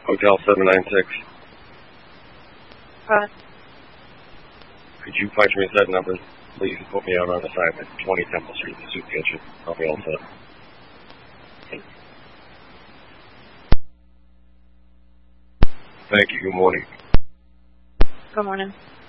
Hotel 796. Could you punch me a set number, please, and put me out on assignment, 20 Temple Street, the soup kitchen. I'll be all set. Thank you. Good morning. Good morning.